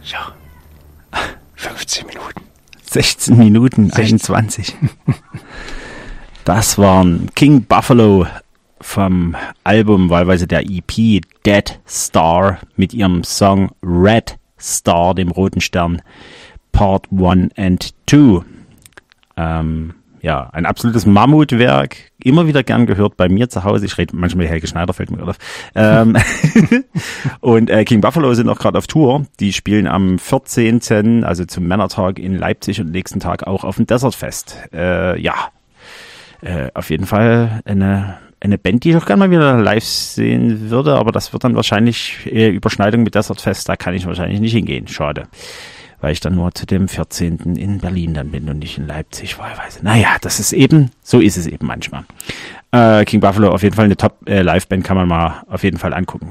Ja. 15 Minuten. 16 Minuten, 21. Das waren King Buffalo vom Album, wahlweise der EP Dead Star mit ihrem Song Red Star, dem roten Stern, Part 1 and 2. Ja, ein absolutes Mammutwerk, immer wieder gern gehört bei mir zu Hause. Ich rede manchmal mit Helge Schneider, fällt mir gerade auf. Und King Buffalo sind auch gerade auf Tour. Die spielen am 14., also zum Männertag in Leipzig und nächsten Tag auch auf dem Desertfest. Auf jeden Fall eine Band, die ich auch gerne mal wieder live sehen würde, aber das wird dann wahrscheinlich Überschneidung mit Desertfest, da kann ich wahrscheinlich nicht hingehen. Schade. Weil ich dann nur zu dem 14. in Berlin dann bin und nicht in Leipzig wahlweise. Naja, so ist es eben manchmal. King Buffalo, auf jeden Fall eine Top-Live-Band, kann man mal auf jeden Fall angucken.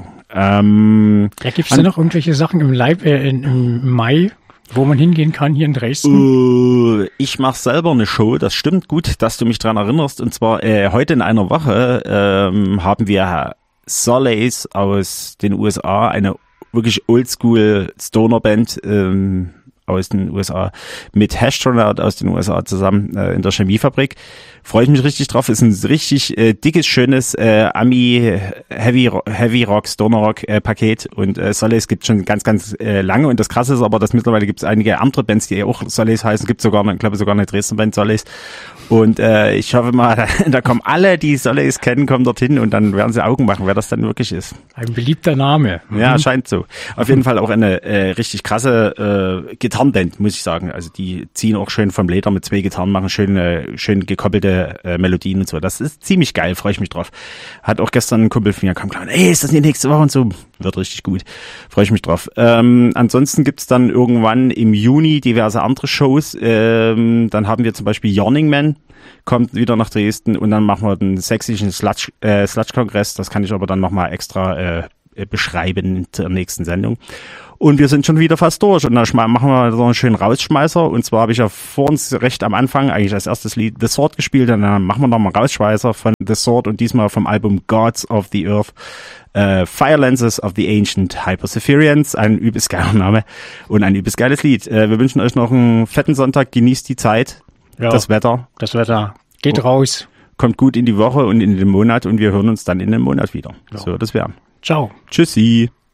Gibt es da noch irgendwelche Sachen im Mai, wo man hingehen kann hier in Dresden? Ich mache selber eine Show, das stimmt, gut, dass du mich dran erinnerst. Und zwar heute in einer Woche haben wir Solace aus den USA, eine wirklich oldschool Stoner-Band aus den USA mit Hastronaut aus den USA zusammen in der Chemiefabrik. Freue ich mich richtig drauf. Ist ein richtig dickes, schönes Ami Heavy Rock, Stoner Rock Paket und Solace gibt schon ganz, ganz lange und das Krasse ist aber, dass mittlerweile gibt es einige andere Bands, die auch Solace heißen. Gibt sogar, ich glaube sogar eine Dresdner Band Solace. Und ich hoffe mal, da kommen alle, die Solace kennen, kommen dorthin und dann werden sie Augen machen, wer das dann wirklich ist. Ein beliebter Name. Ja, scheint so. Auf jeden Fall auch eine richtig krasse Gitarrenband, muss ich sagen. Also die ziehen auch schön vom Leder mit 2 Gitarren, machen schön gekoppelte Melodien und so. Das ist ziemlich geil, freue ich mich drauf. Hat auch gestern ein Kumpel von mir kam klar, ey, ist das die nächste Woche und so. Wird richtig gut. Freue ich mich drauf. Ansonsten gibt's dann irgendwann im Juni diverse andere Shows. Dann haben wir zum Beispiel Yawning Man, kommt wieder nach Dresden und dann machen wir den sächsischen Sludge-Kongress. Das kann ich aber dann nochmal extra beschreiben in der nächsten Sendung. Und wir sind schon wieder fast durch. Und dann machen wir so einen schönen Rausschmeißer. Und zwar habe ich ja vor uns recht am Anfang eigentlich als erstes Lied The Sword gespielt. Und dann machen wir nochmal einen Rausschmeißer von The Sword und diesmal vom Album Gods of the Earth. Fire Lenses of the Ancient Hypersephirians. Ein übelst geiler Name und ein übelst geiles Lied. Wir wünschen euch noch einen fetten Sonntag. Genießt die Zeit. Ja, das Wetter. Geht raus. Kommt gut in die Woche und in den Monat. Und wir hören uns dann in den Monat wieder. Ja. So, das wäre. Ciao. Tschüssi.